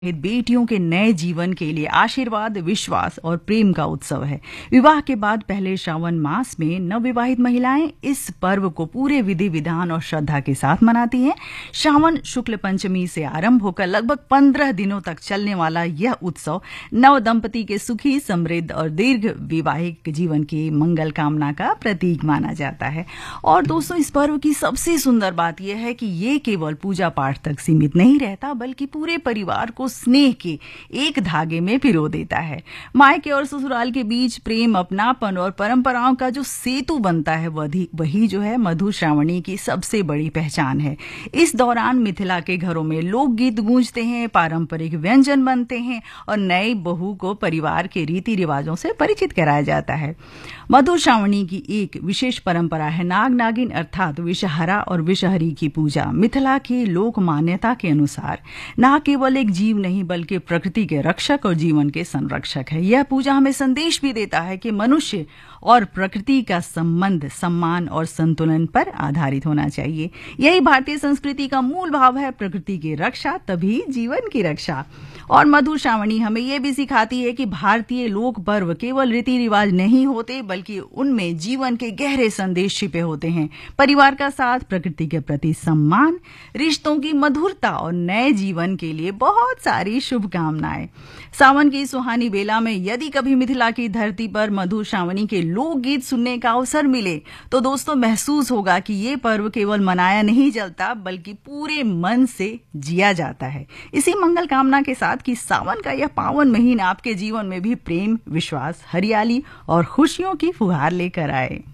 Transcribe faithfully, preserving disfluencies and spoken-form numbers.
बेटियों के नए जीवन के लिए आशीर्वाद, विश्वास और प्रेम का उत्सव है। विवाह के बाद पहले श्रावण मास में नवविवाहित महिलाएं इस पर्व को पूरे विधि विधान और श्रद्धा के साथ मनाती हैं। श्रावण शुक्ल पंचमी से आरंभ होकर लगभग पंद्रह दिनों तक चलने वाला यह उत्सव नव दंपति के सुखी, समृद्ध और दीर्घ वैवाहिक जीवन की मंगल कामना का प्रतीक माना जाता है। और दोस्तों, इस पर्व की सबसे सुंदर बात यह है कि ये केवल पूजा पाठ तक सीमित नहीं रहता, बल्कि पूरे परिवार को स्नेह के एक धागे में पिरो देता है। मायके और ससुराल के बीच प्रेम, अपनापन और परंपराओं का जो सेतु बनता है, वही वही जो है मधु श्रावणी की सबसे बड़ी पहचान है। इस दौरान मिथिला के घरों में लोकगीत गूंजते हैं, पारंपरिक व्यंजन बनते हैं और नई बहू को परिवार के रीति रिवाजों से परिचित कराया जाता है। मधु श्रावणी की एक विशेष परंपरा है नाग नागिन अर्थात विषहरा और विषहरी की पूजा। मिथिला की लोक मान्यता के अनुसार नाग केवल एक जीव नहीं बल्कि प्रकृति के रक्षक और जीवन के संरक्षक है। यह पूजा हमें संदेश भी देता है कि मनुष्य और प्रकृति का संबंध सम्मान और संतुलन पर आधारित होना चाहिए। यही भारतीय संस्कृति का मूल भाव है, प्रकृति की रक्षा तभी जीवन की रक्षा। और मधु श्रावणी हमें यह भी सिखाती है कि भारतीय लोक पर्व केवल रीति रिवाज नहीं होते, बल्कि उनमें जीवन के गहरे संदेश छिपे होते हैं। परिवार का साथ, प्रकृति के प्रति सम्मान, रिश्तों की मधुरता और नए जीवन के लिए बहुत सारी शुभकामनाएं। सावन की सुहानी बेला में यदि कभी मिथिला की धरती पर मधु श्रावणी के लोकगीत सुनने का अवसर मिले तो दोस्तों महसूस होगा कि ये पर्व केवल मनाया नहीं चलता, बल्कि पूरे मन से जिया जाता है। इसी मंगल कामना के साथ कि सावन का यह पावन महीना आपके जीवन में भी प्रेम, विश्वास, हरियाली और खुशियों की फुहार लेकर आए।